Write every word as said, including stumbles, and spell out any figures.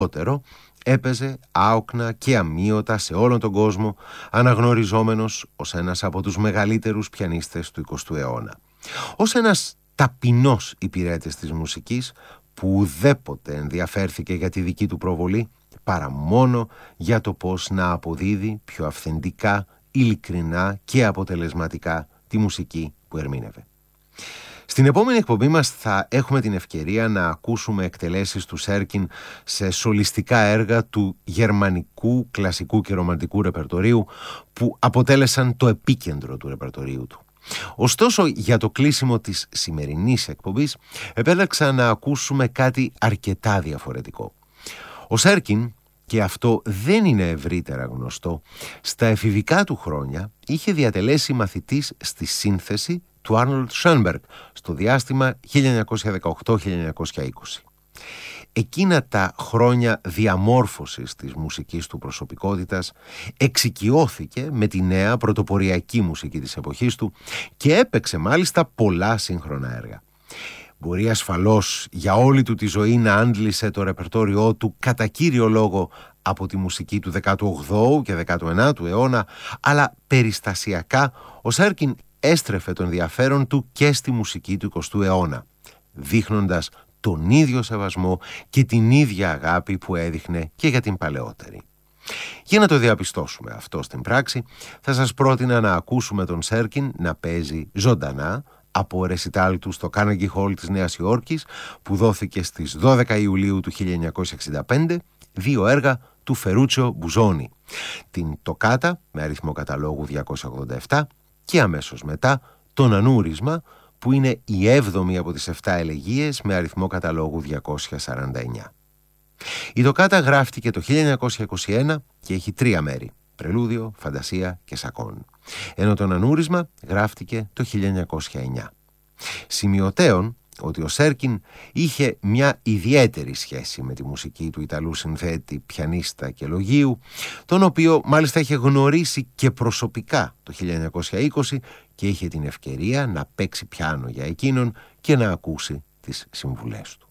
έπαιζε άοκνα και αμείωτα σε όλον τον κόσμο, αναγνωριζόμενος ως ένας από τους μεγαλύτερους πιανίστες του εικοστού αιώνα. Ως ένας ταπεινός υπηρέτης της μουσικής που ουδέποτε ενδιαφέρθηκε για τη δική του προβολή, παρά μόνο για το πώς να αποδίδει πιο αυθεντικά, ειλικρινά και αποτελεσματικά τη μουσική που ερμήνευε. Στην επόμενη εκπομπή μας θα έχουμε την ευκαιρία να ακούσουμε εκτελέσεις του Σέρκιν σε σολιστικά έργα του γερμανικού, κλασικού και ρομαντικού ρεπερτορίου που αποτέλεσαν το επίκεντρο του ρεπερτορίου του. Ωστόσο, για το κλείσιμο της σημερινής εκπομπής επέλεξα να ακούσουμε κάτι αρκετά διαφορετικό. Ο Σέρκιν, και αυτό δεν είναι ευρύτερα γνωστό, στα εφηβικά του χρόνια είχε διατελέσει μαθητής στη σύνθεση του Άρνολντ Σόνμπεργκ στο διάστημα χίλια εννιακόσια δεκαοκτώ με χίλια εννιακόσια είκοσι. Εκείνα τα χρόνια διαμόρφωσης της μουσικής του προσωπικότητας εξοικειώθηκε με τη νέα πρωτοποριακή μουσική της εποχής του και έπαιξε μάλιστα πολλά σύγχρονα έργα. Μπορεί ασφαλώς για όλη του τη ζωή να άντλησε το ρεπερτόριό του κατά κύριο λόγο από τη μουσική του δέκατου όγδοου και δέκατου ενάτου αιώνα, αλλά περιστασιακά ο Σέρκιν έστρεφε τον ενδιαφέρον του και στη μουσική του εικοστού αιώνα, δείχνοντας τον ίδιο σεβασμό και την ίδια αγάπη που έδειχνε και για την παλαιότερη. Για να το διαπιστώσουμε αυτό στην πράξη, θα σας πρότεινα να ακούσουμε τον Σέρκιν να παίζει ζωντανά από ρεσιτάλ του στο Carnegie Hall της Νέας Υόρκης, που δόθηκε στις δώδεκα Ιουλίου του χίλια εννιακόσια εξήντα πέντε, δύο έργα του Φερούτσιο Μπουζόνι, την τοκάτα με αριθμό καταλόγου διακόσια ογδόντα επτά και αμέσως μετά τον Ανούρισμα, που είναι η έβδομη από τις επτά ελεγγύες με αριθμό καταλόγου διακόσια σαράντα εννιά. Η τοκάτα γράφτηκε το χίλια εννιακόσια είκοσι ένα και έχει τρία μέρη: πρελούδιο, φαντασία και σακόν, ενώ το Ανούρισμα γράφτηκε το χίλια εννιακόσια εννιά. Σημειωτέων ότι ο Σέρκιν είχε μια ιδιαίτερη σχέση με τη μουσική του Ιταλού συνθέτη, πιανίστα και λογίου, τον οποίο μάλιστα είχε γνωρίσει και προσωπικά το χίλια εννιακόσια είκοσι και είχε την ευκαιρία να παίξει πιάνο για εκείνον και να ακούσει τις συμβουλές του.